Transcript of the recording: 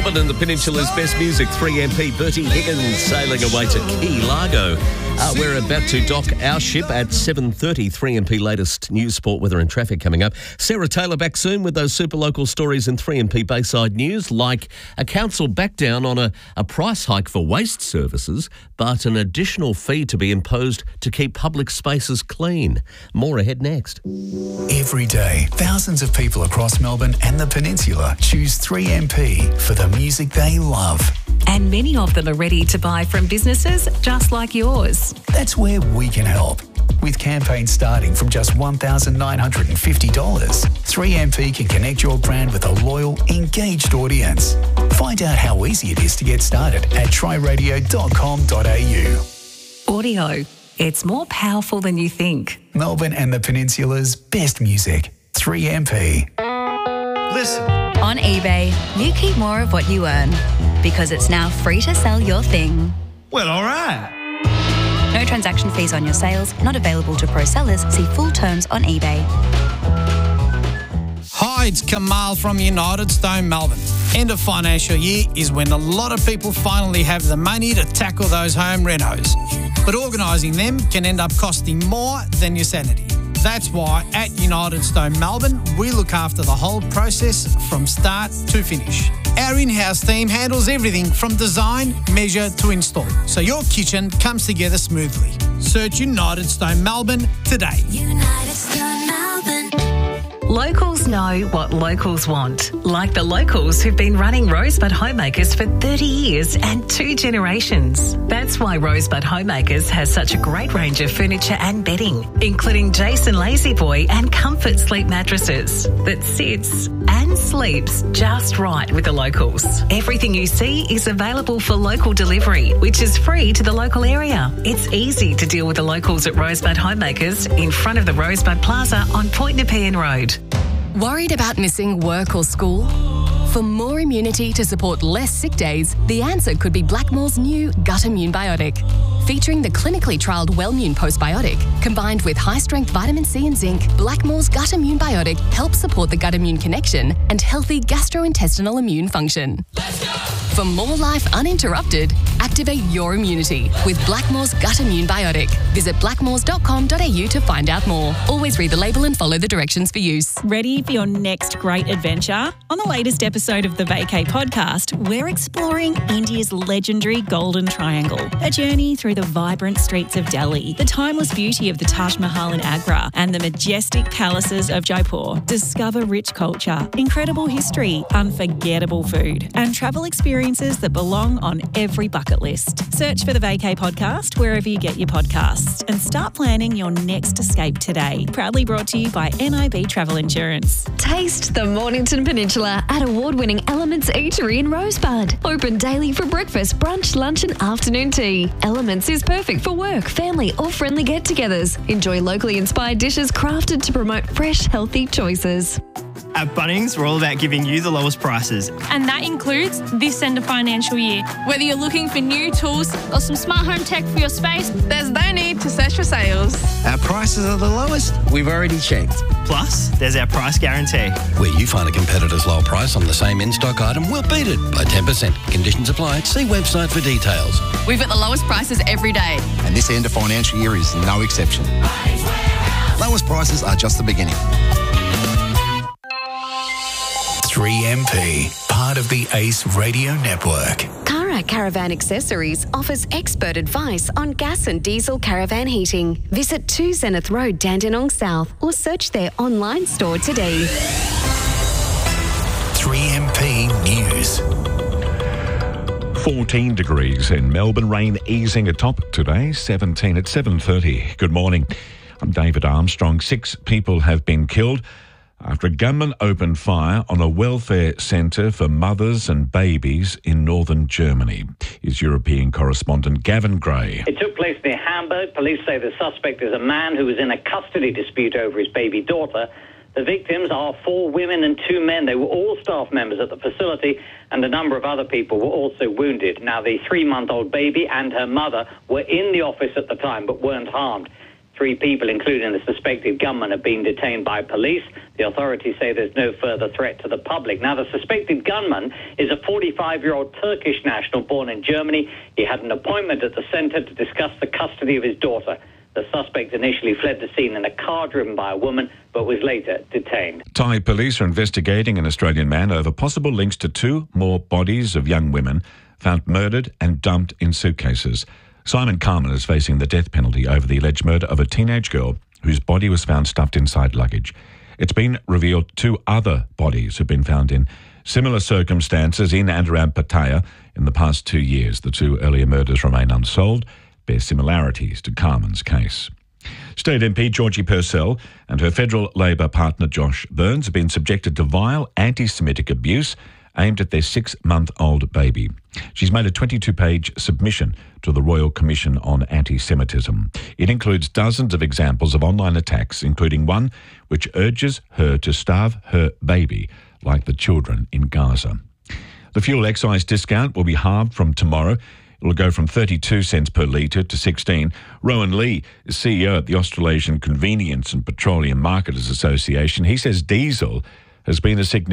Melbourne and the Peninsula's best music, 3MP, Bertie Higgins sailing away to Key Largo. We're about to dock our ship at 7:30. 3MP latest news, sport, weather and traffic coming up. Sarah Taylor back soon with those super local stories in 3MP Bayside News, like a council back down on a price hike for waste services, but an additional fee to be imposed to keep public spaces clean. More ahead next. Every day, thousands of people across Melbourne and the Peninsula choose 3MP for the music they love. And many of them are ready to buy from businesses just like yours. That's where we can help. With campaigns starting from just $1,950, 3MP can connect your brand with a loyal, engaged audience. Find out how easy it is to get started at tryradio.com.au. Audio. It's more powerful than you think. Melbourne and the Peninsula's best music. 3MP. Listen. On eBay, you keep more of what you earn because it's now free to sell your thing. Well, all right. No transaction fees on your sales, not available to pro sellers. See full terms on eBay. Hi, it's Kamal from United Stone Melbourne. End of financial year is when a lot of people finally have the money to tackle those home renos. But organising them can end up costing more than your sanity. That's why at United Stone Melbourne, we look after the whole process from start to finish. Our in-house team handles everything from design, measure to install, so your kitchen comes together smoothly. Search United Stone Melbourne today. United Stone Melbourne. Locals know what locals want, like the locals who've been running Rosebud Homemakers for 30 years and 2 generations. That's why Rosebud Homemakers has such a great range of furniture and bedding, including Jason La-Z-Boy and Comfort Sleep mattresses that sits and sleeps just right with the locals. Everything you see is available for local delivery, which is free to the local area. It's easy to deal with the locals at Rosebud Homemakers in front of the Rosebud Plaza on Point Nepean Road. Worried about missing work or school? For more immunity to support less sick days, the answer could be Blackmore's new Gut Immune Biotic. Featuring the clinically trialled Wellmune Postbiotic, combined with high-strength vitamin C and zinc, Blackmore's Gut Immune Biotic helps support the gut-immune connection and healthy gastrointestinal immune function. For more life uninterrupted, activate your immunity with Blackmore's Gut Immune Biotic. Visit blackmores.com.au to find out more. Always read the label and follow the directions for use. Ready for your next great adventure? On the latest episode of the Vacay podcast, we're exploring India's legendary Golden Triangle, a journey through the vibrant streets of Delhi, the timeless beauty of the Taj Mahal in Agra, and the majestic palaces of Jaipur. Discover rich culture, incredible history, unforgettable food, and travel experiences that belong on every bucket list. Search for the Vacay podcast wherever you get your podcasts and start planning your next escape today. Proudly brought to you by NIB Travel Insurance. Taste the Mornington Peninsula at award-winning Elements Eatery in Rosebud. Open daily for breakfast, brunch, lunch and afternoon tea. Elements is perfect for work, family or friendly get-togethers. Enjoy locally inspired dishes crafted to promote fresh, healthy choices. At Bunnings, we're all about giving you the lowest prices. And that includes this end of financial year. Whether you're looking for new tools or some smart home tech for your space, there's no need to search for sales. Our prices are the lowest. We've already checked. Plus, there's our price guarantee. Where you find a competitor's low price on the same in-stock item, we'll beat it by 10%. Conditions apply. See website for details. We've got the lowest prices every day. And this end of financial year is no exception. Lowest prices are just the beginning. 3MP, part of the ACE Radio Network. Cara Caravan Accessories offers expert advice on gas and diesel caravan heating. Visit 2 Zenith Road, Dandenong South, or search their online store today. 3MP News. 14 degrees in Melbourne, rain easing atop today, 17 at 7:30. Good morning. I'm David Armstrong. 6 people have been killed after a gunman opened fire on a welfare centre for mothers and babies in northern Germany. Is European correspondent Gavin Gray. It took place near Hamburg. Police say the suspect is a man who was in a custody dispute over his baby daughter. The victims are 4 women and 2 men. They were all staff members at the facility, and a number of other people were also wounded. Now, the 3-month-old baby and her mother were in the office at the time but weren't harmed. 3 people, including the suspected gunman, have been detained by police. The authorities say there's no further threat to the public. Now, the suspected gunman is a 45-year-old Turkish national born in Germany. He had an appointment at the centre to discuss the custody of his daughter. The suspect initially fled the scene in a car driven by a woman, but was later detained. Thai police are investigating an Australian man over possible links to 2 more bodies of young women found murdered and dumped in suitcases. Simon Carman is facing the death penalty over the alleged murder of a teenage girl whose body was found stuffed inside luggage. It's been revealed 2 other bodies have been found in similar circumstances in and around Pattaya in the past 2 years. The 2 earlier murders remain unsolved, bear similarities to Carman's case. State MP Georgie Purcell and her federal Labor partner Josh Burns have been subjected to vile anti-Semitic abuse aimed at their 6-month-old baby. She's made a 22-page submission to the Royal Commission on Anti-Semitism. It includes dozens of examples of online attacks, including one which urges her to starve her baby like the children in Gaza. The fuel excise discount will be halved from tomorrow. It will go from 32 cents per litre to 16. Rowan Lee is CEO at the Australasian Convenience and Petroleum Marketers Association. He says diesel has been a significant